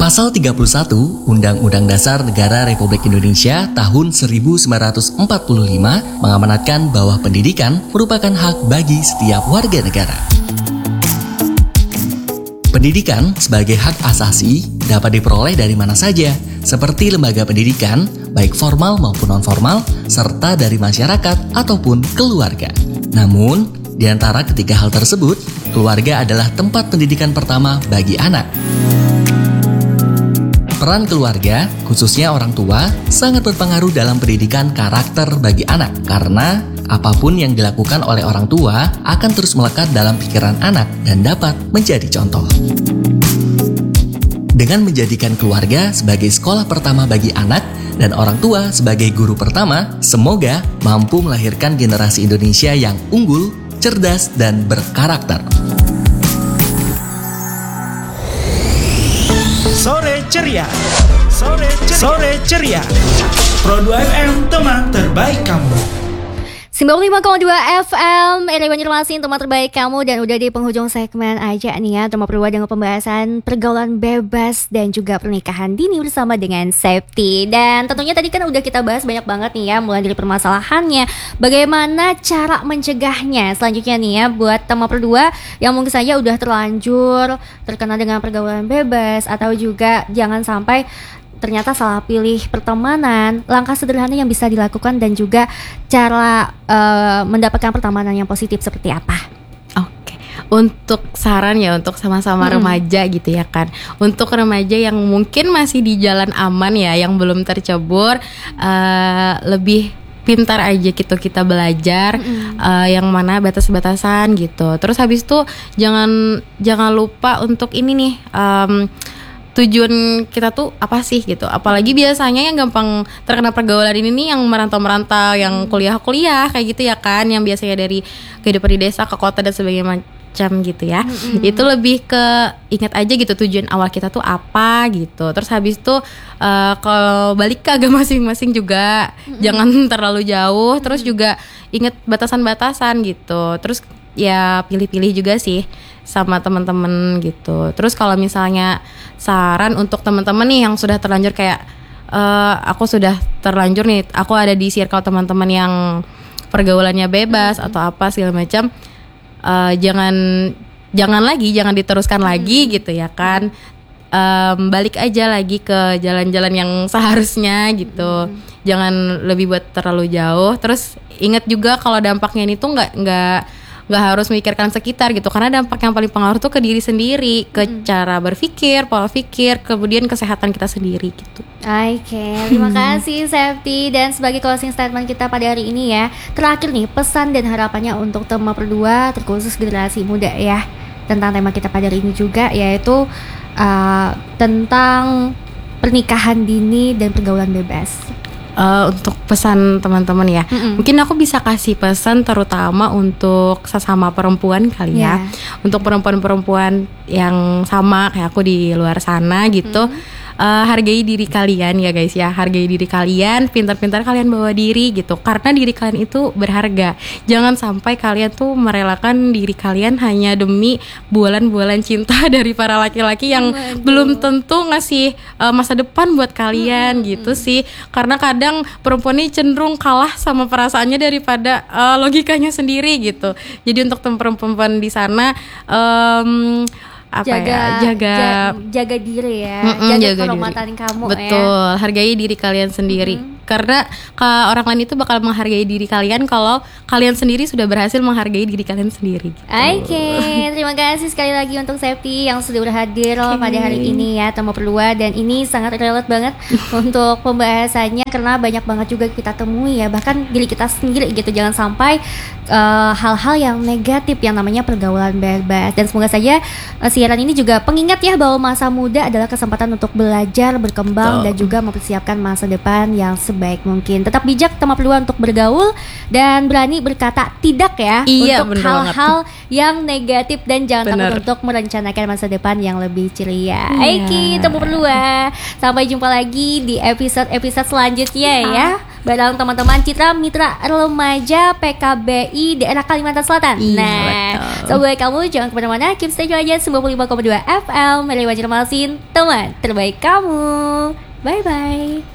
Pasal 31 Undang-Undang Dasar Negara Republik Indonesia tahun 1945 mengamanatkan bahwa pendidikan merupakan hak bagi setiap warga negara. Pendidikan sebagai hak asasi dapat diperoleh dari mana saja, seperti lembaga pendidikan, baik formal maupun non-formal, serta dari masyarakat ataupun keluarga. Namun, di antara ketiga hal tersebut, keluarga adalah tempat pendidikan pertama bagi anak. Peran keluarga, khususnya orang tua, sangat berpengaruh dalam pendidikan karakter bagi anak karena apapun yang dilakukan oleh orang tua akan terus melekat dalam pikiran anak dan dapat menjadi contoh. Dengan menjadikan keluarga sebagai sekolah pertama bagi anak dan orang tua sebagai guru pertama, semoga mampu melahirkan generasi Indonesia yang unggul, cerdas, dan berkarakter. Sore ceria. Sore ceria. Pro 2 FM, teman terbaik kamu. 95,2 FM, RRI Banjarmasin, teman terbaik kamu. Dan udah di penghujung segmen aja nih ya, teman berdua dengan pembahasan pergaulan bebas dan juga pernikahan dini bersama dengan Septi. Dan tentunya tadi kan udah kita bahas banyak banget nih ya, mulai dari permasalahannya, bagaimana cara mencegahnya. Selanjutnya nih ya, buat teman berdua yang mungkin saja udah terlanjur terkena dengan pergaulan bebas, atau juga jangan sampai ternyata salah pilih pertemanan, langkah sederhana yang bisa dilakukan dan juga cara mendapatkan pertemanan yang positif seperti apa? Oke, untuk saran ya untuk sama-sama remaja gitu ya kan. Untuk remaja yang mungkin masih di jalan aman ya, yang belum tercebur, lebih pintar aja gitu kita belajar, yang mana batas-batasan gitu. Terus habis itu jangan lupa untuk ini nih, tujuan kita tuh apa sih gitu. Apalagi biasanya yang gampang terkena pergaulan ini nih yang merantau-merantau, yang kuliah-kuliah kayak gitu ya kan, yang biasanya dari kehidupan di desa ke kota dan sebagainya macam gitu ya. Itu lebih ke ingat aja gitu tujuan awal kita tuh apa gitu. Terus habis itu kalau balik ke agama masing-masing juga jangan terlalu jauh. Terus juga ingat batasan-batasan gitu. Terus ya pilih-pilih juga sih sama teman-teman gitu. Terus kalau misalnya saran untuk teman-teman nih yang sudah terlanjur kayak aku sudah terlanjur nih, aku ada di circle teman-teman yang pergaulannya bebas atau apa segala macam, jangan diteruskan lagi gitu ya kan. Balik aja lagi ke jalan-jalan yang seharusnya gitu. Jangan lebih buat terlalu jauh. Terus ingat juga kalau dampaknya ini tuh nggak harus memikirkan sekitar gitu, karena dampak yang paling pengaruh tuh ke diri sendiri, ke cara berpikir, pola pikir, kemudian kesehatan kita sendiri gitu. Oke, terima kasih Septi. Dan sebagai closing statement kita pada hari ini ya, terakhir nih pesan dan harapannya untuk teman berdua, terkhusus generasi muda ya, tentang tema kita pada hari ini juga, yaitu tentang pernikahan dini dan pergaulan bebas. Untuk pesan teman-teman ya, mungkin aku bisa kasih pesan terutama untuk sesama perempuan kali ya. Untuk perempuan-perempuan yang sama kayak aku di luar sana gitu, hargai diri kalian ya guys ya. Hargai diri kalian, pintar-pintar kalian bawa diri gitu, karena diri kalian itu berharga. Jangan sampai kalian tuh merelakan diri kalian hanya demi bualan-bualan cinta dari para laki-laki yang belum tentu ngasih masa depan buat kalian gitu sih. Karena kadang perempuan ini cenderung kalah sama perasaannya daripada logikanya sendiri gitu. Jadi untuk perempuan di sana, jaga diri ya, jaga kehormatan kamu. Betul, hargai diri kalian sendiri. Karena orang lain itu bakal menghargai diri kalian kalau kalian sendiri sudah berhasil menghargai diri kalian sendiri gitu. Oke, terima kasih sekali lagi untuk Septi yang sudah hadir pada hari ini ya, teman berdua. Dan ini sangat relate banget untuk pembahasannya, karena banyak banget juga kita temui ya, bahkan diri kita sendiri gitu. Jangan sampai hal-hal yang negatif yang namanya pergaulan bebas. Dan semoga saja siaran ini juga pengingat ya, bahwa masa muda adalah kesempatan untuk belajar, berkembang, dan juga mempersiapkan masa depan yang sebaik mungkin. Tetap bijak teman berdua untuk bergaul dan berani berkata tidak ya, untuk hal-hal yang negatif, dan jangan takut untuk merencanakan masa depan yang lebih ceria. Oke, teman berdua, sampai jumpa lagi di episode selanjutnya ya. bareng teman-teman Citra Mitra Remaja PKBI daerah Kalimantan Selatan. So buat kamu jangan kemana-mana, keep stay aja 95,2 FM Meli Banjarmasin, teman terbaik kamu. Bye bye.